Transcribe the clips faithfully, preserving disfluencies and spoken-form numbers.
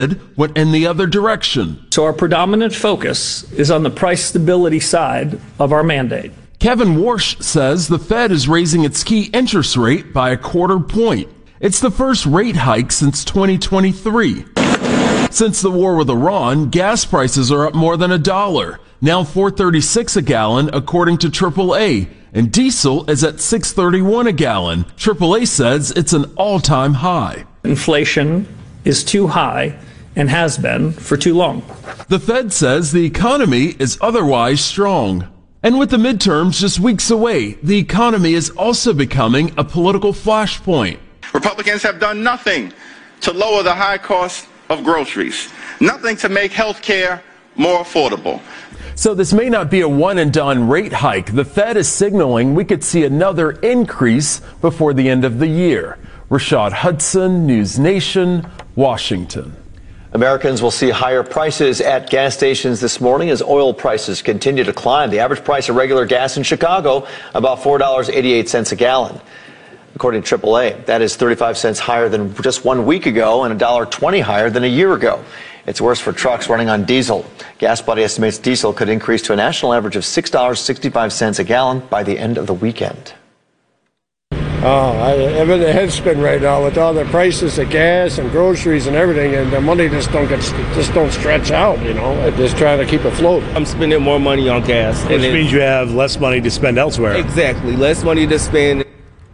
went in the other direction. So our predominant focus is on the price stability side of our mandate. Kevin Warsh says the Fed is raising its key interest rate by a quarter point. It's the first rate hike since twenty twenty-three. Since the war with Iran, gas prices are up more than a dollar, now four thirty-six a gallon according to triple A, and diesel is at six thirty-one a gallon. triple A says it's an all-time high. Inflation is too high and has been for too long. The Fed says the economy is otherwise strong. And with the midterms just weeks away, the economy is also becoming a political flashpoint. Republicans have done nothing to lower the high cost of groceries, nothing to make health care more affordable. So this may not be a one-and-done rate hike. The Fed is signaling we could see another increase before the end of the year. Rashad Hudson, News Nation, Washington. Americans will see higher prices at gas stations this morning as oil prices continue to climb. The average price of regular gas in Chicago, about four dollars and eighty-eight cents a gallon. According to triple A, that is thirty-five cents higher than just one week ago and one dollar and twenty cents higher than a year ago. It's worse for trucks running on diesel. GasBuddy estimates diesel could increase to a national average of six dollars and sixty-five cents a gallon by the end of the weekend. Oh, I, I'm in a head spin right now with all the prices of gas and groceries and everything, and the money just don't get just don't stretch out. You know, I'm just trying to keep afloat. I'm spending more money on gas, which means you have less money to spend elsewhere. Exactly, less money to spend.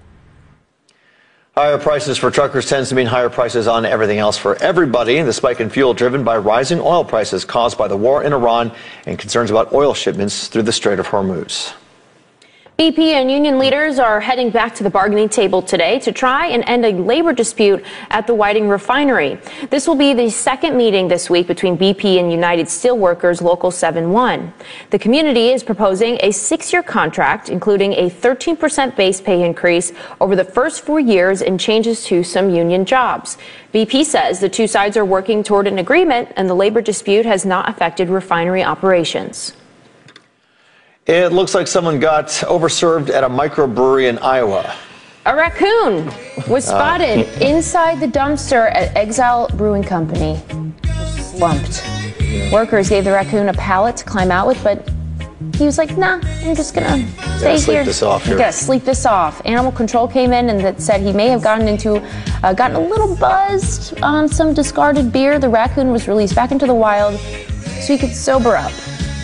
Higher prices for truckers tends to mean higher prices on everything else for everybody. The spike in fuel driven by rising oil prices caused by the war in Iran and concerns about oil shipments through the Strait of Hormuz. B P and union leaders are heading back to the bargaining table today to try and end a labor dispute at the Whiting refinery. This will be the second meeting this week between B P and United Steelworkers Local seven one. The community is proposing a six-year contract, including a thirteen percent base pay increase over the first four years and changes to some union jobs. B P says the two sides are working toward an agreement and the labor dispute has not affected refinery operations. It looks like someone got overserved at a microbrewery in Iowa. A raccoon was spotted uh. inside the dumpster at Exile Brewing Company. Slumped. Workers gave the raccoon a pallet to climb out with, but he was like, nah, I'm just going to stay sleep here. This off here. You gotta sleep this off. Animal control came in and that said he may have gotten into, uh, gotten a little buzzed on some discarded beer. The raccoon was released back into the wild so he could sober up.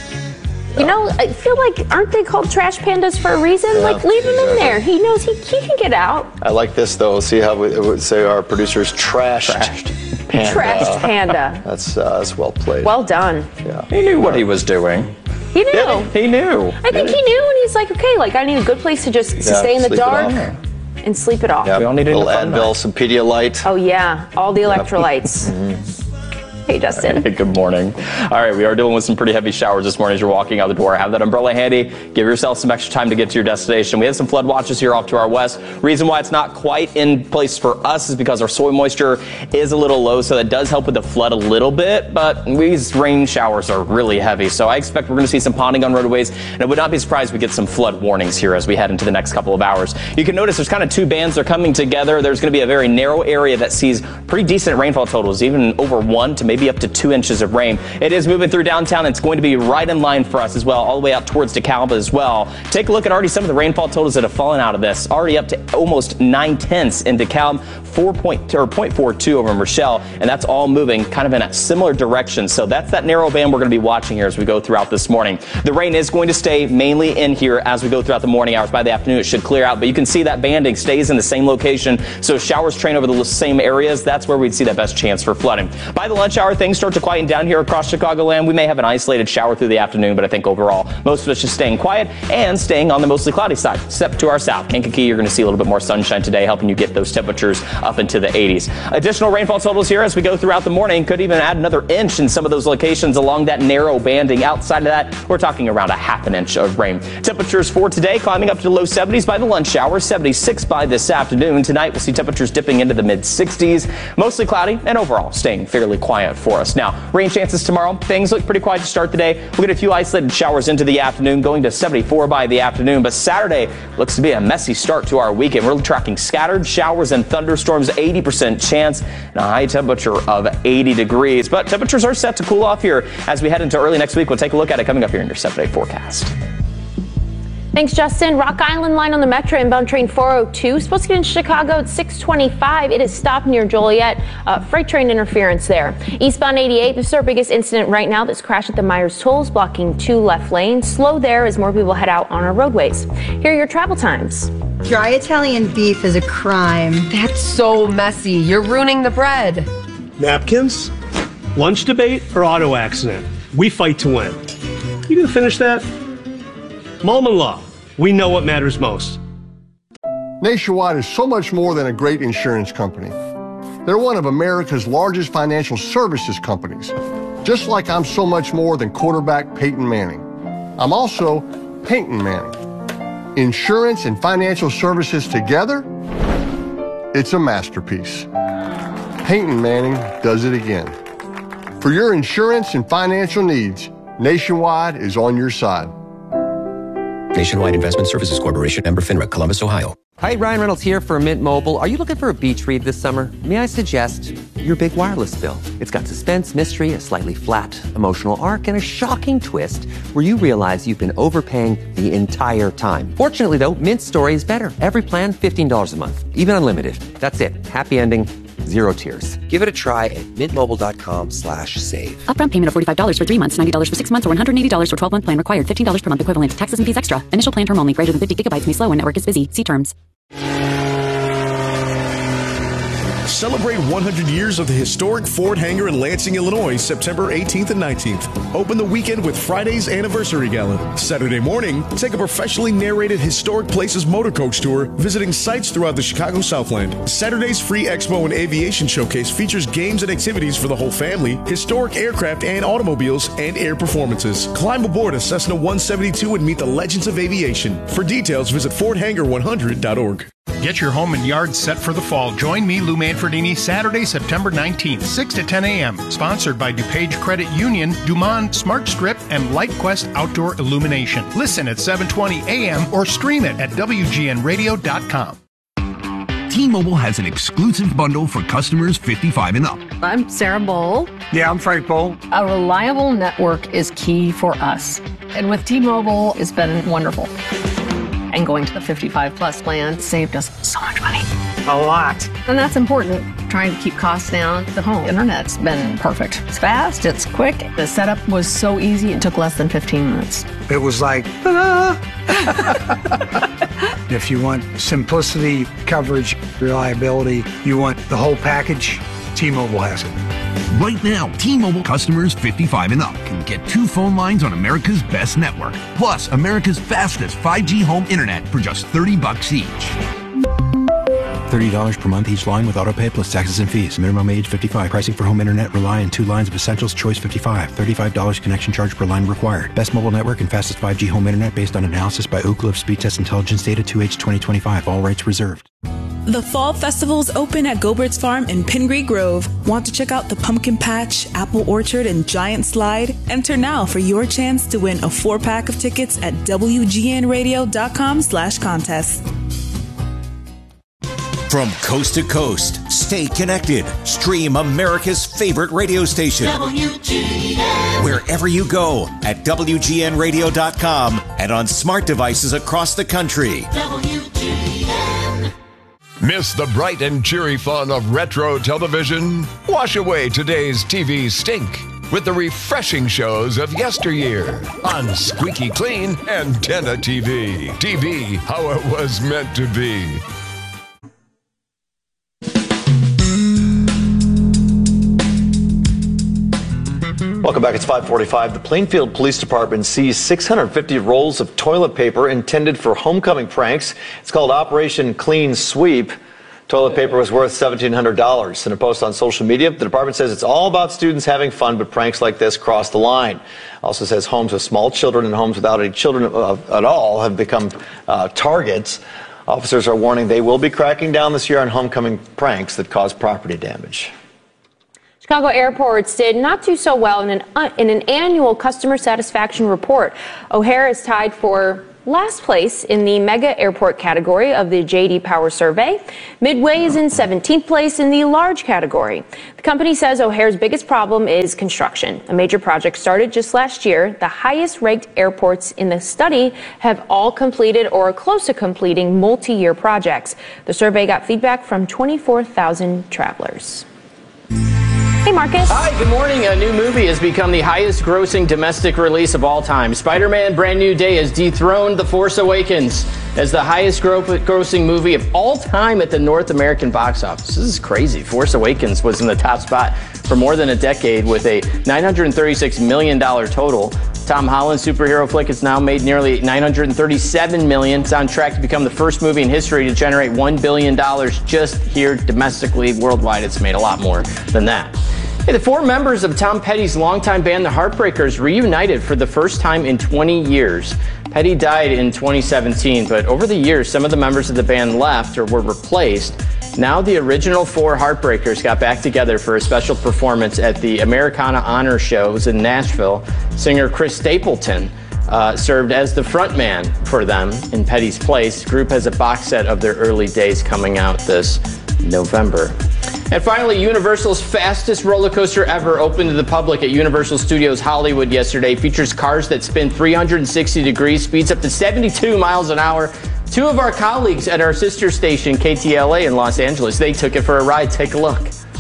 You know, I feel like, aren't they called trash pandas for a reason? Yeah, like, leave him exactly. in there. He knows he, he can get out. I like this, though. See how we would say our producers trashed, trashed. panda. Trashed panda. That's, uh, that's well played. Well done. Yeah. He knew what he was doing. He knew. Yeah, he knew. I think he knew, and he's like, okay, like, I need a good place to just yeah, stay in the dark and sleep it off. Yeah, we all need a little Advil, some Pedialyte. Oh, yeah. All the electrolytes. Mm-hmm. Hey, Justin. Hey, good morning. All right, we are dealing with some pretty heavy showers this morning as you're walking out the door. Have that umbrella handy. Give yourself some extra time to get to your destination. We have some flood watches here off to our west. Reason why it's not quite in place for us is because our soil moisture is a little low, so that does help with the flood a little bit, but these rain showers are really heavy, so I expect we're going to see some ponding on roadways, and I would not be surprised if we get some flood warnings here as we head into the next couple of hours. You can notice there's kind of two bands that are coming together. There's going to be a very narrow area that sees pretty decent rainfall totals, even over one to maybe up to two inches of rain. It is moving through downtown. It's going to be right in line for us as well, all the way out towards DeKalb as well. Take a look at already some of the rainfall totals that have fallen out of this. Already up to almost nine tenths in DeKalb, four point or point four two over in Rochelle, and that's all moving kind of in a similar direction. So that's that narrow band we're going to be watching here as we go throughout this morning. The rain is going to stay mainly in here as we go throughout the morning hours. By the afternoon, it should clear out, but you can see that banding stays in the same location. So showers train over the same areas. That's where we'd see that best chance for flooding. By the lunch hour, things start to quieten down here across Chicagoland. We may have an isolated shower through the afternoon, but I think overall, most of us just staying quiet and staying on the mostly cloudy side. Step to our south, Kankakee, you're going to see a little bit more sunshine today, helping you get those temperatures up into the eighties. Additional rainfall totals here as we go throughout the morning could even add another inch in some of those locations along that narrow banding. Outside of that, we're talking around a half an inch of rain. Temperatures for today climbing up to the low seventies by the lunch hour, seventy-six by this afternoon. Tonight, we'll see temperatures dipping into the mid sixties, mostly cloudy and overall staying fairly quiet it for us. Now, rain chances tomorrow. Things look pretty quiet to start the day. We'll get a few isolated showers into the afternoon, going to seventy-four by the afternoon. But Saturday looks to be a messy start to our weekend. We're tracking scattered showers and thunderstorms, eighty percent chance, and a high temperature of eighty degrees. But temperatures are set to cool off here as we head into early next week. We'll take a look at it coming up here in your seven-day forecast. Thanks, Justin. Rock Island line on the Metro inbound train four oh two. Supposed to get in Chicago at six twenty-five. It is stopped near Joliet. Uh, freight train interference there. Eastbound eighty-eight. This is our biggest incident right now. This crash at the Myers Tolls, blocking two left lanes. Slow there as more people head out on our roadways. Here are your travel times. Dry Italian beef is a crime. That's so messy. You're ruining the bread. Napkins? Lunch debate or auto accident? We fight to win. You gonna finish that? Mullen Law. We know what matters most. Nationwide is so much more than a great insurance company. They're one of America's largest financial services companies. Just like I'm so much more than quarterback Peyton Manning. I'm also Peyton Manning. Insurance and financial services together, it's a masterpiece. Peyton Manning does it again. For your insurance and financial needs, Nationwide is on your side. Nationwide Investment Services Corporation, member FINRA, Columbus, Ohio. Hi, Ryan Reynolds here for Mint Mobile. Are you looking for a beach read this summer? May I suggest your big wireless bill? It's got suspense, mystery, a slightly flat emotional arc, and a shocking twist where you realize you've been overpaying the entire time. Fortunately, though, Mint's story is better. Every plan, fifteen dollars a month, even unlimited. That's it. Happy ending. Zero tears. Give it a try at mintmobile.com slash save. Upfront payment of forty-five dollars for three months, ninety dollars for six months, or one hundred eighty dollars for twelve-month plan required. fifteen dollars per month equivalent. Taxes and fees extra. Initial plan term only. Greater than fifty gigabytes may slow when network is busy. See terms. Celebrate one hundred years of the historic Ford Hangar in Lansing, Illinois, September eighteenth and nineteenth. Open the weekend with Friday's Anniversary Gala. Saturday morning, take a professionally narrated Historic Places motor coach tour, visiting sites throughout the Chicago Southland. Saturday's free Expo and Aviation Showcase features games and activities for the whole family, historic aircraft and automobiles, and air performances. Climb aboard a Cessna one seventy-two and meet the legends of aviation. For details, visit ford hangar one hundred dot org. Get your home and yard set for the fall. Join me, Lou Manfredini, Saturday, September nineteenth, six to ten a.m. Sponsored by DuPage Credit Union, Dumont Smart Strip, and LightQuest Outdoor Illumination. Listen at seven twenty a.m. or stream it at W G N radio dot com. T-Mobile has an exclusive bundle for customers fifty-five and up. I'm Sarah Bowl. Yeah, I'm Frank Bowl. A reliable network is key for us. And with T-Mobile, it's been wonderful. And going to the fifty-five plus plan saved us so much money. A lot. And that's important. Trying to keep costs down. The home internet's been perfect. It's fast, it's quick. The setup was so easy, it took less than fifteen minutes. It was like, ah. If you want simplicity, coverage, reliability, you want the whole package, T-Mobile has it. Right now, T-Mobile customers fifty-five and up can get two phone lines on America's best network, plus America's fastest five G home internet for just thirty bucks each. thirty dollars per month each line with autopay plus taxes and fees. Minimum age fifty-five. Pricing for home internet rely on two lines of Essentials Choice fifty-five. thirty-five dollars connection charge per line required. Best mobile network and fastest five G home internet based on analysis by Ookla of Speed Test Intelligence Data two H twenty twenty-five. All rights reserved. The Fall Festival's open at Gobert's Farm in Pingree Grove. Want to check out the Pumpkin Patch, Apple Orchard, and Giant Slide? Enter now for your chance to win a four-pack of tickets at W G N radio dot com slash contest. From coast to coast, stay connected. Stream America's favorite radio station. W G N. Wherever you go at W G N radio dot com and on smart devices across the country. W G N. Miss the bright and cheery fun of retro television? Wash away today's T V stink with the refreshing shows of yesteryear on Squeaky Clean Antenna T V. T V, how it was meant to be. Welcome back. It's five forty-five. The Plainfield Police Department seized six hundred fifty rolls of toilet paper intended for homecoming pranks. It's called Operation Clean Sweep. Toilet paper was worth seventeen hundred dollars. In a post on social media, the department says it's all about students having fun, but pranks like this cross the line. Also says homes with small children and homes without any children at all have become uh, targets. Officers are warning they will be cracking down this year on homecoming pranks that cause property damage. Chicago airports did not do so well in an, uh, in an annual customer satisfaction report. O'Hare is tied for last place in the mega airport category of the J D Power survey. Midway is in seventeenth place in the large category. The company says O'Hare's biggest problem is construction. A major project started just last year. The highest ranked airports in the study have all completed or are close to completing multi-year projects. The survey got feedback from twenty-four thousand travelers. Hey, Marcus. Hi, good morning. A new movie has become the highest grossing domestic release of all time. Spider-Man Brand New Day has dethroned The Force Awakens as the highest grossing movie of all time at the North American box office. This is crazy. Force Awakens was in the top spot for more than a decade with a nine hundred thirty-six million dollars total. Tom Holland's superhero flick has now made nearly nine hundred thirty-seven million dollars. It's on track to become the first movie in history to generate one billion dollars just here domestically. Worldwide, it's made a lot more than that. Hey, the four members of Tom Petty's longtime band, the Heartbreakers, reunited for the first time in twenty years. Petty died in twenty seventeen, but over the years, some of the members of the band left or were replaced. Now the original four Heartbreakers got back together for a special performance at the Americana Honor Shows in Nashville. Singer Chris Stapleton uh, served as the frontman for them in Petty's place. The group has a box set of their early days coming out this November. And finally, Universal's fastest roller coaster ever opened to the public at Universal Studios Hollywood yesterday. Features cars that spin three hundred sixty degrees, speeds up to seventy-two miles an hour. Two of our colleagues at our sister station, K T L A in Los Angeles, they took it for a ride. Take a look.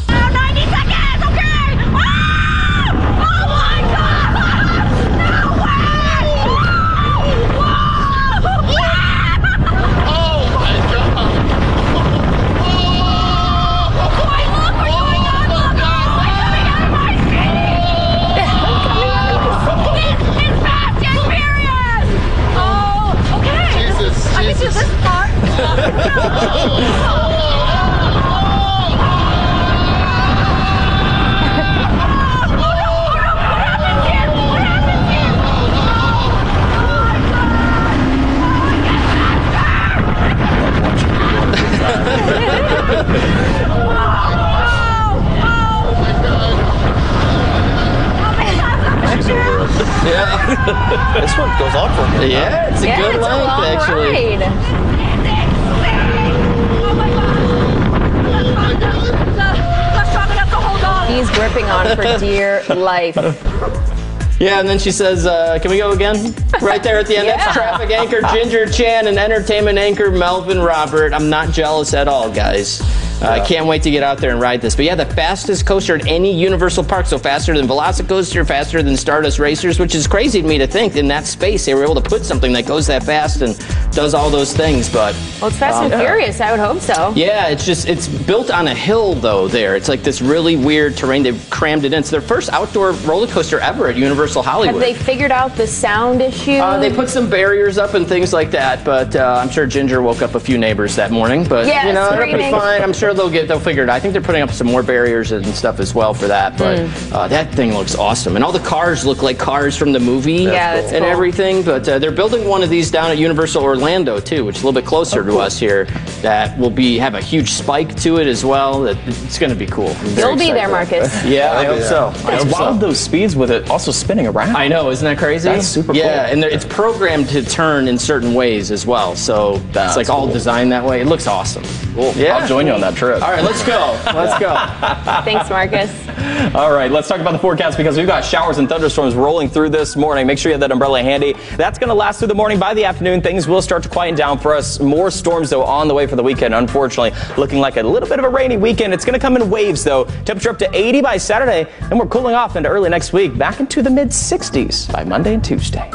Yeah. This one goes on for a minute. Yeah, it's a yeah, good it's length, a long actually. Ride. He's gripping on for dear life. Yeah, and then she says, uh, can we go again? Right there at the end. Yeah. That's traffic anchor Ginger Chan and entertainment anchor Melvin Robert. I'm not jealous at all, guys. I uh, can't wait to get out there and ride this. But yeah, the fastest coaster at any Universal park. So faster than Velocicoaster, faster than Stardust Racers, which is crazy to me to think in that space they were able to put something that goes that fast and does all those things. But well, it's Fast um, and Furious. I would hope so. Yeah, it's just it's built on a hill though. There, it's like this really weird terrain. They've crammed it in. It's their first outdoor roller coaster ever at Universal Hollywood. Have they figured out the sound issue? Uh, they put some barriers up and things like that. But uh, I'm sure Ginger woke up a few neighbors that morning. But yeah, you know, screaming. It'll be fine. I'm sure they'll get they'll figure it out. I think they're putting up some more barriers and stuff as well for that. But mm. uh, that thing looks awesome, and all the cars look like cars from the movie. Yeah, that's and cool. everything. But uh, they're building one of these down at Universal Orlando too, which is a little bit closer oh, cool. to us here. That will be have a huge spike to it as well. That it's going to be cool. You'll be there, Marcus. Yeah, I hope so. I It's hope wild so. those speeds with it also spinning around. I know, isn't that crazy? That's super yeah, cool. and it's programmed to turn in certain ways as well. So That's it's like all cool. designed that way. It looks awesome. Cool. Yeah. I'll join you on that trip. All right, let's go. Let's go. Thanks, Marcus. All right, let's talk about the forecast because we've got showers and thunderstorms rolling through this morning. Make sure you have that umbrella handy. That's going to last through the morning. By the afternoon, things will start to quieten down for us. More storms, though, on the way for the weekend. Unfortunately, looking like a little bit of a rainy weekend. It's going to come in waves, though. Temperature up to eighty by Saturday, and we're cooling off into early next week. Back into the mid sixties by Monday and Tuesday.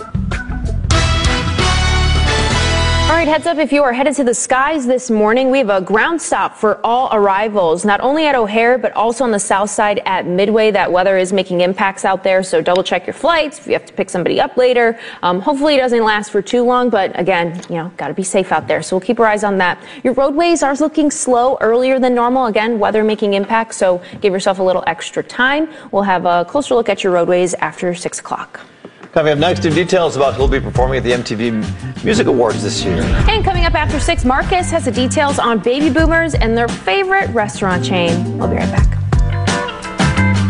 All right, heads up if you are headed to the skies this morning. We have a ground stop for all arrivals, not only at O'Hare, but also on the south side at Midway. That weather is making impacts out there, so double check your flights if you have to pick somebody up later. Um, hopefully it doesn't last for too long, but again, you know, got to be safe out there. So we'll keep our eyes on that. Your roadways are looking slow earlier than normal. Again, weather making impacts, so give yourself a little extra time. We'll have a closer look at your roadways after six o'clock. Coming up next, new details about who will be performing at the M T V Music Awards this year. And coming up after six, Marcus has the details on baby boomers and their favorite restaurant chain. We'll be right back.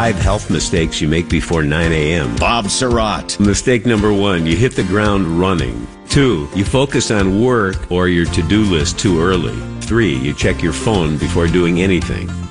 Five health mistakes you make before nine a.m. Bob Surratt. Mistake number one, you hit the ground running. Two, you focus on work or your to-do list too early. Three, you check your phone before doing anything.